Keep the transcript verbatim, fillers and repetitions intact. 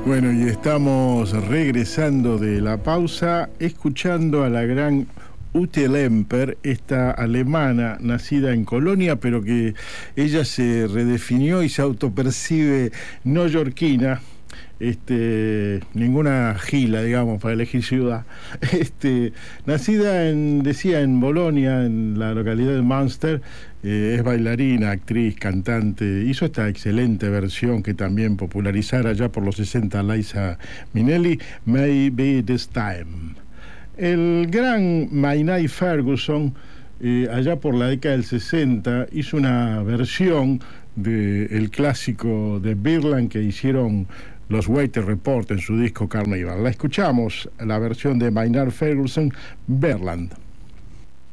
Bueno, y estamos regresando de la pausa, escuchando a la gran Ute Lemper, esta alemana nacida en Colonia, pero que ella se redefinió y se autopercibe neoyorquina. Este, ninguna gila, digamos, para elegir ciudad. Este, nacida en, decía, en Bolonia, en la localidad de Münster, eh, es bailarina, actriz, cantante. Hizo esta excelente versión que también popularizara ya por los sesenta Liza Minnelli, Maybe This Time. El gran Maynard Ferguson, eh, allá por la década del sesenta, hizo una versión del clásico de Birdland que hicieron los Weather Report en su disco Carnival. La escuchamos, la versión de Maynard Ferguson, Birdland.